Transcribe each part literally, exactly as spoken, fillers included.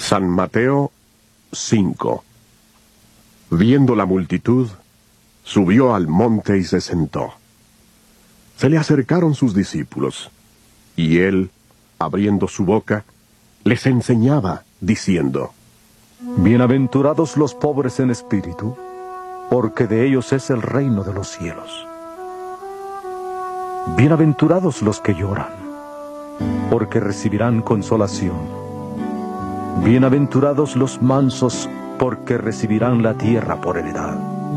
San Mateo cinco. Viendo la multitud, subió al monte y se sentó. Se le acercaron sus discípulos, y él, abriendo su boca, les enseñaba, diciendo: Bienaventurados los pobres en espíritu, porque de ellos es el reino de los cielos. Bienaventurados los que lloran, porque recibirán consolación. Bienaventurados los mansos, porque recibirán la tierra por heredad.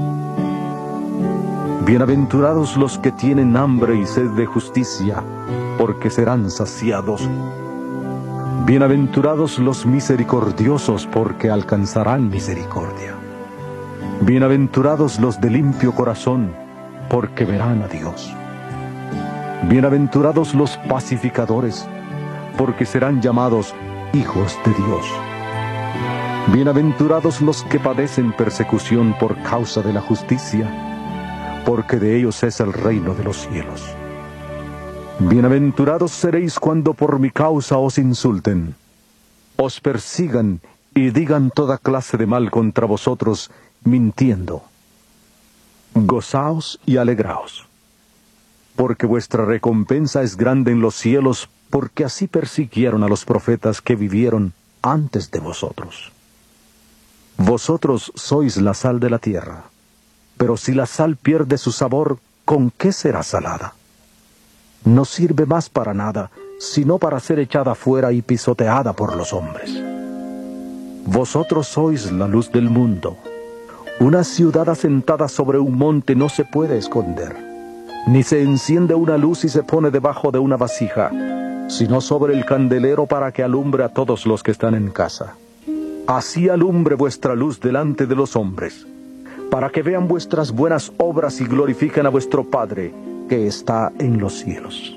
Bienaventurados los que tienen hambre y sed de justicia, porque serán saciados. Bienaventurados los misericordiosos, porque alcanzarán misericordia. Bienaventurados los de limpio corazón, porque verán a Dios. Bienaventurados los pacificadores, porque serán llamados hijos de Dios. Bienaventurados los que padecen persecución por causa de la justicia, porque de ellos es el reino de los cielos. Bienaventurados seréis cuando por mi causa os insulten, os persigan y digan toda clase de mal contra vosotros, mintiendo. Gozaos y alegraos, porque vuestra recompensa es grande en los cielos, porque así persiguieron a los profetas que vivieron antes de vosotros. Vosotros sois la sal de la tierra, pero si la sal pierde su sabor, ¿con qué será salada? No sirve más para nada, sino para ser echada fuera y pisoteada por los hombres. Vosotros sois la luz del mundo. Una ciudad asentada sobre un monte no se puede esconder, ni se enciende una luz y se pone debajo de una vasija, sino sobre el candelero para que alumbre a todos los que están en casa. Así alumbre vuestra luz delante de los hombres, para que vean vuestras buenas obras y glorifiquen a vuestro Padre, que está en los cielos.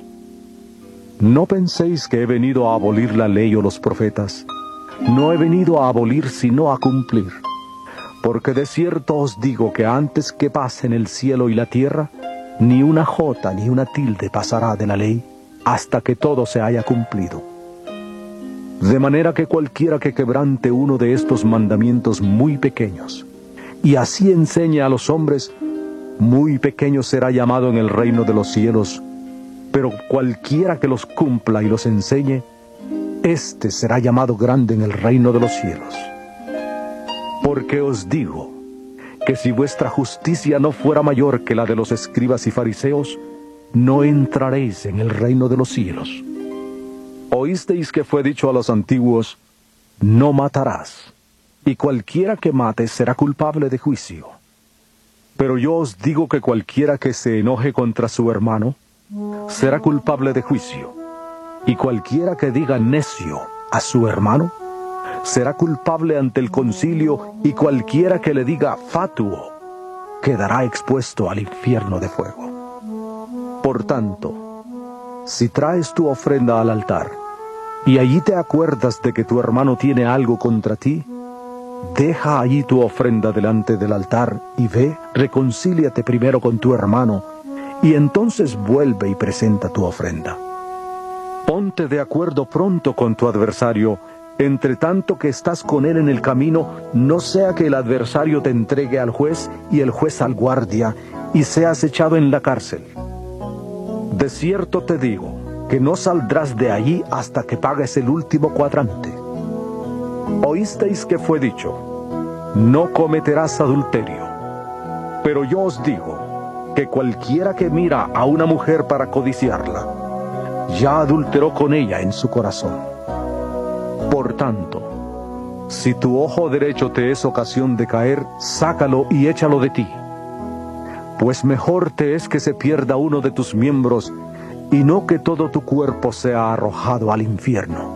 No penséis que he venido a abolir la ley o los profetas. No he venido a abolir, sino a cumplir. Porque de cierto os digo que antes que pasen el cielo y la tierra, ni una jota ni una tilde pasará de la ley, hasta que todo se haya cumplido. De manera que cualquiera que quebrante uno de estos mandamientos muy pequeños, y así enseñe a los hombres, muy pequeño será llamado en el reino de los cielos, pero cualquiera que los cumpla y los enseñe, éste será llamado grande en el reino de los cielos. Porque os digo, que si vuestra justicia no fuera mayor que la de los escribas y fariseos, no entraréis en el reino de los cielos. Oísteis que fue dicho a los antiguos: no matarás, y cualquiera que mate será culpable de juicio. Pero yo os digo que cualquiera que se enoje contra su hermano, será culpable de juicio, y cualquiera que diga necio a su hermano, será culpable ante el concilio, y cualquiera que le diga fatuo, quedará expuesto al infierno de fuego. Por tanto, si traes tu ofrenda al altar, y allí te acuerdas de que tu hermano tiene algo contra ti, deja allí tu ofrenda delante del altar, y ve, reconcíliate primero con tu hermano, y entonces vuelve y presenta tu ofrenda. Ponte de acuerdo pronto con tu adversario, entre tanto que estás con él en el camino, no sea que el adversario te entregue al juez y el juez al guardia, y seas echado en la cárcel. De cierto te digo, que no saldrás de allí hasta que pagues el último cuadrante. Oísteis que fue dicho: no cometerás adulterio. Pero yo os digo, que cualquiera que mira a una mujer para codiciarla, ya adulteró con ella en su corazón. Por tanto, si tu ojo derecho te es ocasión de caer, sácalo y échalo de ti. Pues mejor te es que se pierda uno de tus miembros, y no que todo tu cuerpo sea arrojado al infierno.